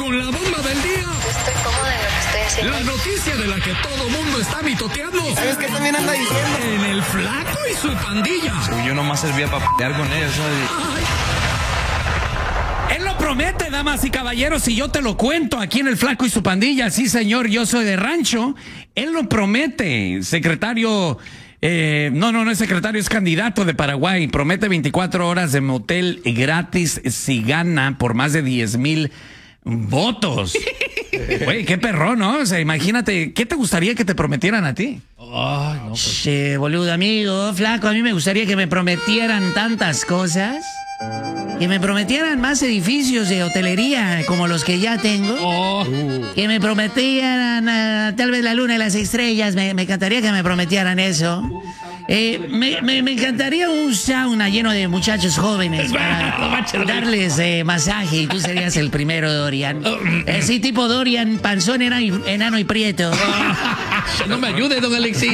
con la bomba del día. Estoy cómoda en lo que estoy haciendo. La noticia de la que todo mundo está mitoteando. ¿Sabes qué también anda diciendo? En el Flaco y su pandilla. Yo nomás servía para pelear con ellos, ¿sabes? Él lo promete, damas y caballeros, y yo te lo cuento aquí en el Flaco y su pandilla. Sí, señor, yo soy de rancho. Él lo promete, secretario. No es secretario, es candidato de Paraguay. Promete 24 horas de motel gratis si gana por más de 10,000 votos. Güey, qué perrón, ¿no? O sea, imagínate, ¿qué te gustaría que te prometieran a ti? Ay, no, pues. Che, boludo amigo, flaco, a mí me gustaría que me prometieran tantas cosas. Que me prometieran más edificios de hotelería como los que ya tengo. Oh. Que me prometieran tal vez la luna y las estrellas. Me encantaría que me prometieran eso. Me encantaría un sauna lleno de muchachos jóvenes para darles masaje. Y tú serías el primero, Dorian. Sí, tipo Dorian, panzón, enano y prieto. No me ayude, don Alexis.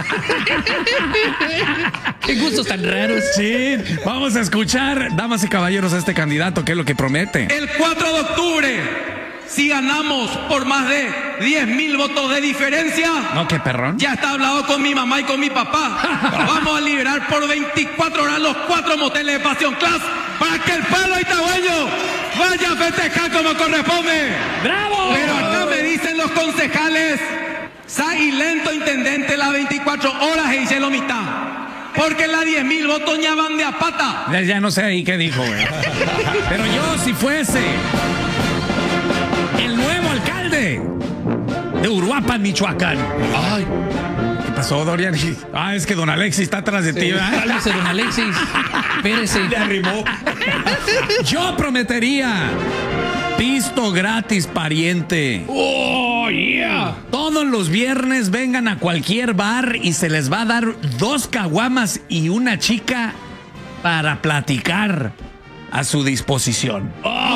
Qué gustos tan raros. Sí, vamos a escuchar, damas y caballeros, a este candidato, ¿qué es lo que promete? El 4 de octubre, si ganamos por más de 10,000 votos de diferencia, No, qué perrón. ya está hablado con mi mamá y con mi papá. Vamos a liberar por 24 horas los 4 moteles de Passion Class para que el pueblo itagüeño vaya a festejar como corresponde. ¡Bravo! Pero acá me dicen los concejales, y lento intendente, las 24 horas y hice lo mitad. Porque las 10,000 votos ya van de a pata. Ya no sé ahí qué dijo, güey. Pero yo, si fuese el nuevo alcalde de Uruapan, Michoacán. Ay, ¿Qué pasó, Dorian? Es que don Alexis está atrás de ti, ¿verdad? cálmese, don Alexis. Espérese. Le arrimó. Yo prometería pisto gratis, pariente. Oh, yeah. Todos los viernes vengan a cualquier bar y se les va a dar 2 caguamas y una chica para platicar a su disposición.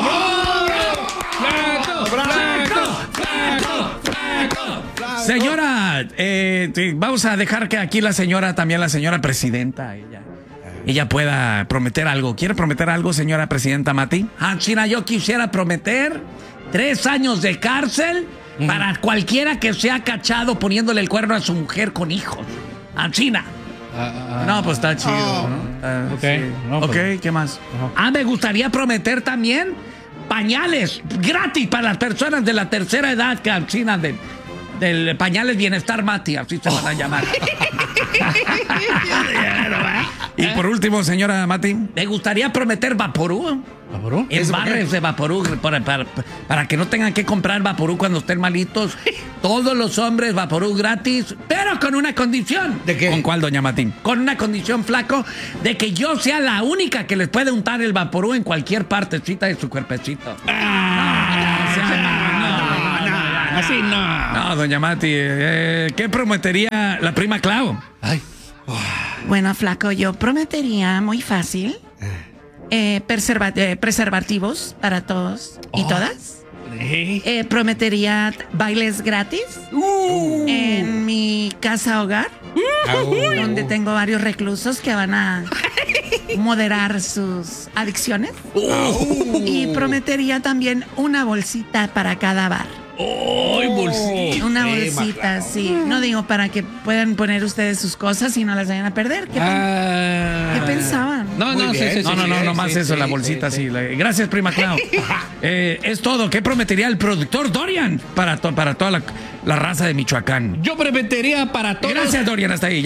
Señora, vamos a dejar que aquí la señora presidenta, ella pueda prometer algo. ¿Quiere prometer algo, señora presidenta Mati? China, yo quisiera prometer 3 años de cárcel para cualquiera que se ha cachado poniéndole el cuerno a su mujer con hijos. China. No, pues está chido, ¿no? Ok. Sí. No, pues. Ok, ¿qué más? Me gustaría prometer también pañales gratis para las personas de la tercera edad, que China del Pañales Bienestar Mati, así se van a llamar. Y por último, señora Mati, me gustaría prometer Vaporú. ¿Vaporú? En barres de Vaporú para que no tengan que comprar Vaporú cuando estén malitos. Todos los hombres Vaporú gratis, pero con una condición. ¿De qué? ¿Con cuál, doña Matín? Con una condición, flaco, de que yo sea la única que les puede untar el Vaporú en cualquier partecita de su cuerpecito. Así no. No, doña Mati, ¿qué prometería la prima Clau? Ay. Bueno, flaco, yo prometería muy fácil preservativos para todos y todas. Prometería bailes gratis en mi casa hogar, donde tengo varios reclusos que van a moderar sus adicciones. Y prometería también una bolsita para cada bar. ¡Ay, bolsita! Una bolsita, sí. No digo para que puedan poner ustedes sus cosas y no las vayan a perder. ¿Qué pensaban? No, sí. No, más eso, la bolsita, sí. Gracias, prima Clau. Es todo. ¿Qué prometería el productor Dorian para toda la raza de Michoacán? Yo prometería para todos. Gracias, Dorian, hasta ahí ya.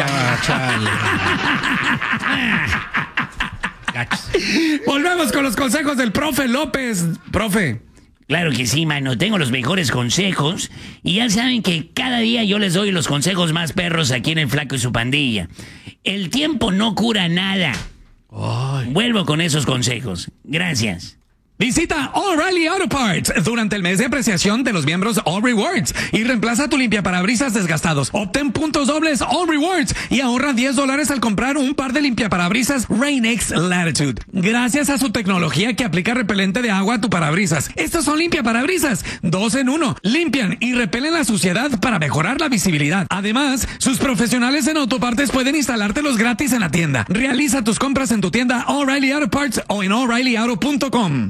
Volvemos con los consejos del profe López. Profe. Claro que sí, mano. Tengo los mejores consejos. Y ya saben que cada día yo les doy los consejos más perros aquí en el Flaco y su pandilla. El tiempo no cura nada. Vuelvo con esos consejos. Gracias. Visita O'Reilly Auto Parts durante el mes de apreciación de los miembros All Rewards y reemplaza tu limpiaparabrisas desgastados. Obtén puntos dobles All Rewards y ahorra $10 al comprar un par de limpiaparabrisas Rain-X Latitude. Gracias a su tecnología que aplica repelente de agua a tu parabrisas. Estos son limpiaparabrisas 2 en 1. Limpian y repelen la suciedad para mejorar la visibilidad. Además, sus profesionales en autopartes pueden instalártelos gratis en la tienda. Realiza tus compras en tu tienda O'Reilly Auto Parts o en O'ReillyAuto.com.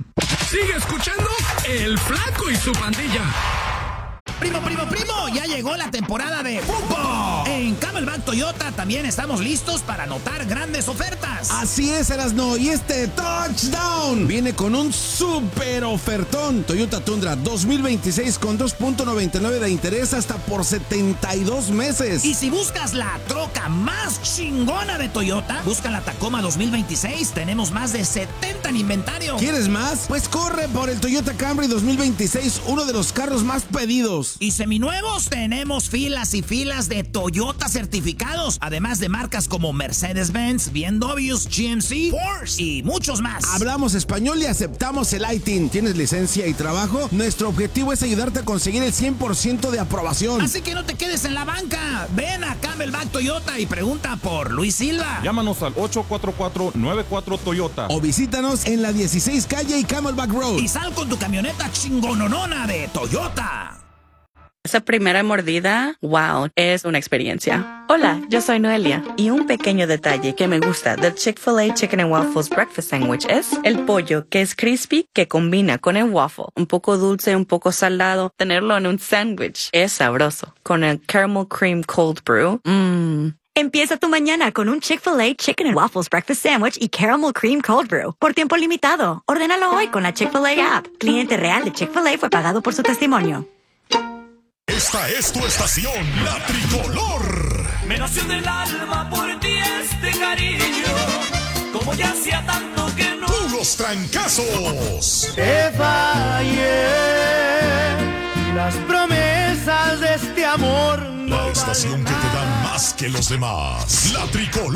Sigue escuchando El Flaco y su Pandilla. Primo, ya llegó la temporada de fútbol. En Camelback Toyota también estamos listos para anotar grandes ofertas. Así es, Erasno, y este touchdown viene con un super ofertón. Toyota Tundra 2026 con 2.99 de interés hasta por 72 meses. Y si buscas la troca más chingona de Toyota, busca la Tacoma 2026. Tenemos más de 70 en inventario. ¿Quieres más? Pues corre por el Toyota Camry 2026, uno de los carros más pedidos. Y seminuevos, tenemos filas y filas de Toyota certificados, además de marcas como Mercedes-Benz, BMW, GMC, Porsche y muchos más. Hablamos español y aceptamos el ITIN. ¿Tienes licencia y trabajo? Nuestro objetivo es ayudarte a conseguir el 100% de aprobación. Así que no te quedes en la banca. Ven a Camelback Toyota y pregunta por Luis Silva. Llámanos al 844-94 Toyota. O visítanos en la 16 calle y Camelback Road. Y sal con tu camioneta chingononona de Toyota. Esa primera mordida, wow, es una experiencia. Hola, yo soy Noelia y un pequeño detalle que me gusta del Chick-fil-A Chicken and Waffles Breakfast Sandwich es el pollo que es crispy que combina con el waffle. Un poco dulce, un poco salado. Tenerlo en un sándwich es sabroso. Con el Caramel Cream Cold Brew, Empieza tu mañana con un Chick-fil-A Chicken and Waffles Breakfast Sandwich y Caramel Cream Cold Brew. Por tiempo limitado. Ordénalo hoy con la Chick-fil-A app. Cliente real de Chick-fil-A fue pagado por su testimonio. Esta es tu estación, la tricolor. Me nació del alma por ti este cariño, como ya hacía tanto que no. Puros trancazos. Te fallé, las promesas de este amor no La estación que te da más que los demás, la tricolor.